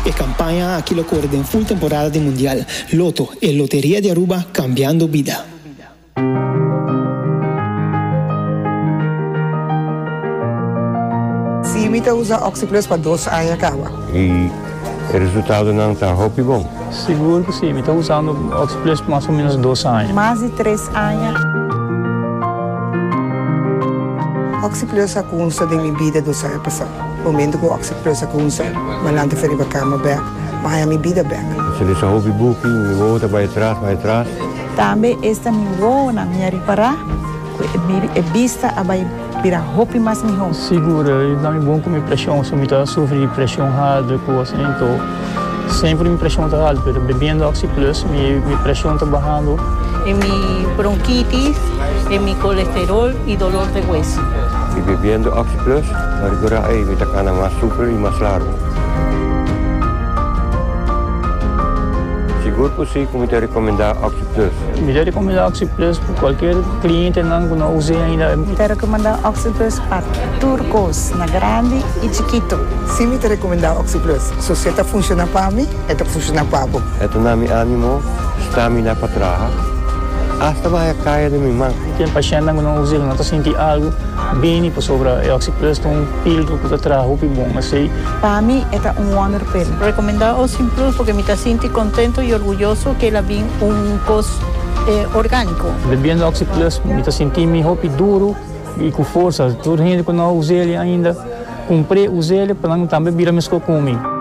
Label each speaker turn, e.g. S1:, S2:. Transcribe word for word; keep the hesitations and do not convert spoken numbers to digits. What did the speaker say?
S1: e campanha aqui ocorre em full temporada de Mundial. Loto e Loteria de Aruba cambiando vida.
S2: Sim, eu uso Oxyplus para dois anos acaba.
S3: E o resultado não está bom?
S4: Seguro que sim, estou usando Oxyplus por mais ou menos dois anos.
S2: Mais de três anos. Oxyplus é usa de minha vida dos anos passados. No momento que o Oxyplus é usa, mas não difere para cama back, mas a minha vida back.
S3: Se ele só ouve booking, me volta para trás, para trás.
S2: Também esta me voa na minha reparar, é vista a vai virar roupa mais melhor.
S4: Segura, e dá-me bom com minha pressão, se eu estou sofrendo pressão alta, assim, então sempre minha pressão está alta, mas bebendo Oxyplus, minha, minha pressão está baixando.
S5: É minha bronquitis, é meu colesterol e dolor de hueso.
S3: E bebendo Oxyplus, agora aí me está mais super e mais largo. Seguro que sim, como te recomendar Oxyplus?
S4: Me recomendar Oxyplus para qualquer cliente que não use ainda.
S2: Me recomendar Oxyplus para turcos, na grande e chiquito. Sim, me recomendar Oxyplus. Se você está funcionando para mim, está funcionando para você.
S3: Ito na mi ânimo, stamina para trás. Hasta vai cair de minha mão.
S4: Tem paciente que não usa, não está sentindo algo bem para sobre a Oxyplus, tem um pílula que está atrás, o bom, assim.
S2: Para mim, é um wonder pill.
S5: Recomendar Oxyplus porque me está sentindo contento e orgulhoso que ela vem um cos eh, orgânico.
S4: Bebendo Oxyplus, me está sentindo meu roupa duro e com força. Toda gente que não usa ele ainda, comprei, usei ele para não também virar mesmo comigo.